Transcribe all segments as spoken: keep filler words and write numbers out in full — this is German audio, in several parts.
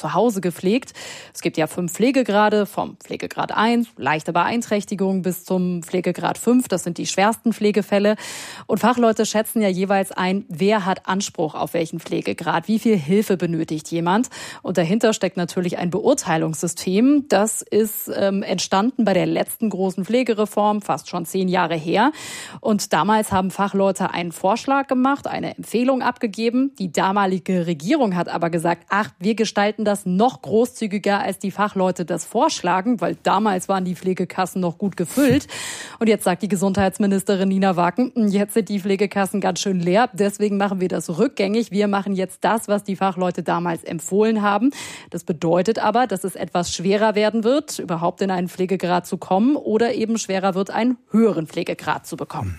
zu Hause gepflegt. Es gibt ja fünf Pflegegrade, vom Pflegegrad eins, leichte Beeinträchtigung, bis zum Pflegegrad fünf. Das sind die schwersten Pflegefälle. Und Fachleute schätzen ja jeweils ein, wer hat Anspruch auf welchen Pflegegrad, wie viel Hilfe benötigt jemand. Und dahinter steckt natürlich ein Beurteilungssystem. Das ist ähm, entstanden bei der letzten großen Pflegereform, fast schon zehn Jahre her. Und damals haben Fachleute einen Vorschlag gemacht, eine Empfehlung abgegeben. Die damalige Regierung hat aber gesagt, ach, wir gestalten das noch großzügiger, als die Fachleute das vorschlagen, weil damals waren die Pflegekassen noch gut gefüllt. Und jetzt sagt die Gesundheitsministerin Nina Wacken, jetzt sind die Pflegekassen ganz schön leer, deswegen machen wir das rückgängig. Wir machen jetzt das, was die Fachleute damals empfohlen haben. Das bedeutet aber, dass es etwas schwerer werden wird, überhaupt in einen Pflegegrad zu kommen oder eben schwerer wird, einen höheren Pflegegrad zu bekommen.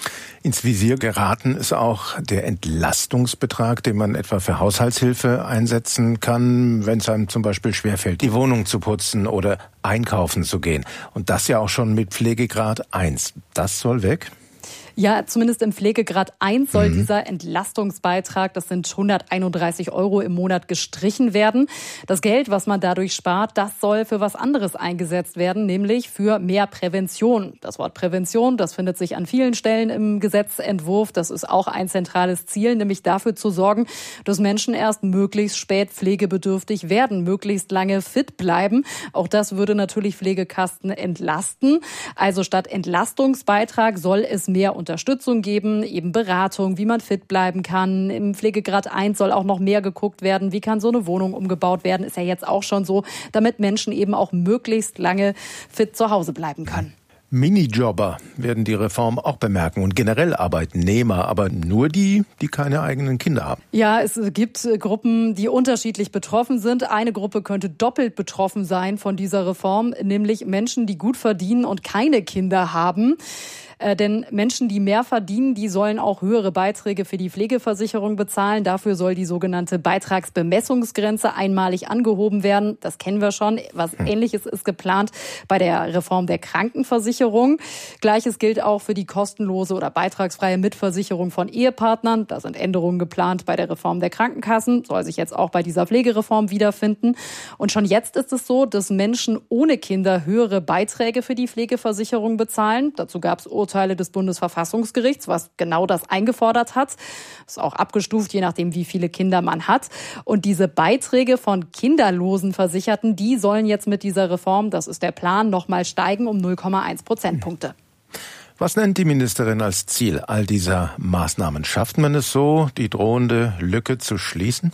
Ins Visier geraten ist auch der Entlastungsbetrag, den man etwa für Haushaltshilfe einsetzen kann, wenn es einem zum Beispiel schwerfällt, die Wohnung zu putzen oder einkaufen zu gehen. Und das ja auch schon mit Pflegegrad eins. Das soll weg? Ja, zumindest im Pflegegrad eins soll mhm. dieser Entlastungsbeitrag, das sind hunderteinunddreißig Euro im Monat, gestrichen werden. Das Geld, was man dadurch spart, das soll für was anderes eingesetzt werden, nämlich für mehr Prävention. Das Wort Prävention, das findet sich an vielen Stellen im Gesetzentwurf. Das ist auch ein zentrales Ziel, nämlich dafür zu sorgen, dass Menschen erst möglichst spät pflegebedürftig werden, möglichst lange fit bleiben. Auch das würde natürlich Pflegekassen entlasten. Also statt Entlastungsbeitrag soll es mehr Unterstützung geben, eben Beratung, wie man fit bleiben kann. Im Pflegegrad eins soll auch noch mehr geguckt werden, wie kann so eine Wohnung umgebaut werden, ist ja jetzt auch schon so, damit Menschen eben auch möglichst lange fit zu Hause bleiben können. Minijobber werden die Reform auch bemerken und generell Arbeitnehmer, aber nur die, die keine eigenen Kinder haben. Ja, es gibt Gruppen, die unterschiedlich betroffen sind. Eine Gruppe könnte doppelt betroffen sein von dieser Reform, nämlich Menschen, die gut verdienen und keine Kinder haben. Äh, denn Menschen, die mehr verdienen, die sollen auch höhere Beiträge für die Pflegeversicherung bezahlen. Dafür soll die sogenannte Beitragsbemessungsgrenze einmalig angehoben werden. Das kennen wir schon. Was hm. Ähnliches ist geplant bei der Reform der Krankenversicherung. Gleiches gilt auch für die kostenlose oder beitragsfreie Mitversicherung von Ehepartnern. Da sind Änderungen geplant bei der Reform der Krankenkassen. Soll sich jetzt auch bei dieser Pflegereform wiederfinden. Und schon jetzt ist es so, dass Menschen ohne Kinder höhere Beiträge für die Pflegeversicherung bezahlen. Dazu gab es Urteile des Bundesverfassungsgerichts, was genau das eingefordert hat. Ist auch abgestuft, je nachdem, wie viele Kinder man hat. Und diese Beiträge von kinderlosen Versicherten, die sollen jetzt mit dieser Reform, das ist der Plan, nochmal steigen um null Komma eins Prozentpunkte. Was nennt die Ministerin als Ziel all dieser Maßnahmen? Schafft man es so, die drohende Lücke zu schließen?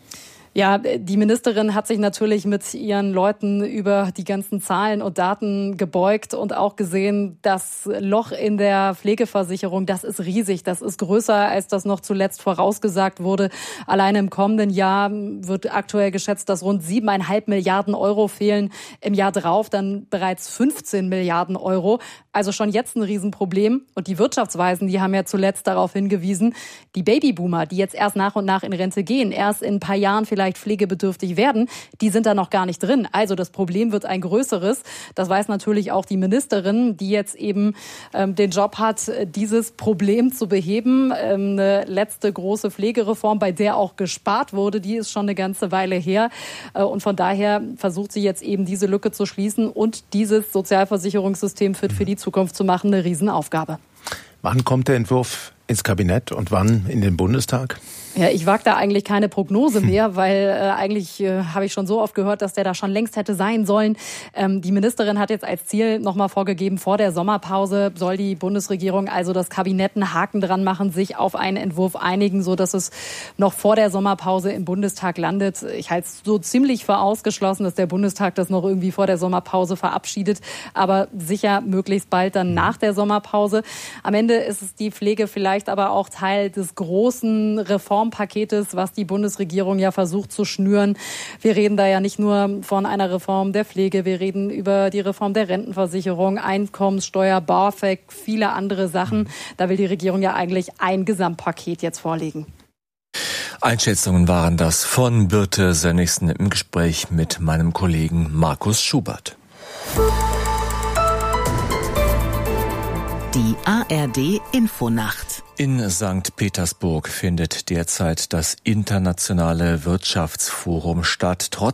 Ja, die Ministerin hat sich natürlich mit ihren Leuten über die ganzen Zahlen und Daten gebeugt und auch gesehen, das Loch in der Pflegeversicherung, das ist riesig. Das ist größer, als das noch zuletzt vorausgesagt wurde. Allein im kommenden Jahr wird aktuell geschätzt, dass rund siebeneinhalb Milliarden Euro fehlen. Im Jahr drauf dann bereits fünfzehn Milliarden Euro. Also schon jetzt ein Riesenproblem. Und die Wirtschaftsweisen, die haben ja zuletzt darauf hingewiesen, die Babyboomer, die jetzt erst nach und nach in Rente gehen, erst in ein paar Jahren vielleicht pflegebedürftig werden, die sind da noch gar nicht drin. Also das Problem wird ein größeres. Das weiß natürlich auch die Ministerin, die jetzt eben ähm, den Job hat, dieses Problem zu beheben. Ähm, eine letzte große Pflegereform, bei der auch gespart wurde, die ist schon eine ganze Weile her. Äh, und von daher versucht sie jetzt eben diese Lücke zu schließen und dieses Sozialversicherungssystem fit für die Zukunft zu machen. Eine Riesenaufgabe. Wann kommt der Entwurf ins Kabinett und wann in den Bundestag? Ja, ich wage da eigentlich keine Prognose mehr, weil äh, eigentlich äh, habe ich schon so oft gehört, dass der da schon längst hätte sein sollen. Ähm, die Ministerin hat jetzt als Ziel nochmal vorgegeben, vor der Sommerpause soll die Bundesregierung, also das Kabinett, einen Haken dran machen, sich auf einen Entwurf einigen, so dass es noch vor der Sommerpause im Bundestag landet. Ich halte es so ziemlich für ausgeschlossen, dass der Bundestag das noch irgendwie vor der Sommerpause verabschiedet, aber sicher möglichst bald dann nach der Sommerpause. Am Ende ist es die Pflege vielleicht aber auch Teil des großen Reform Paketes, was die Bundesregierung ja versucht zu schnüren. Wir reden da ja nicht nur von einer Reform der Pflege, wir reden über die Reform der Rentenversicherung, Einkommenssteuer, BAföG, viele andere Sachen. Da will die Regierung ja eigentlich ein Gesamtpaket jetzt vorlegen. Einschätzungen waren das von Birte Sönnigsen im Gespräch mit meinem Kollegen Markus Schubert. Die A R D Infonacht. In Sankt Petersburg findet derzeit das internationale Wirtschaftsforum statt. Trotz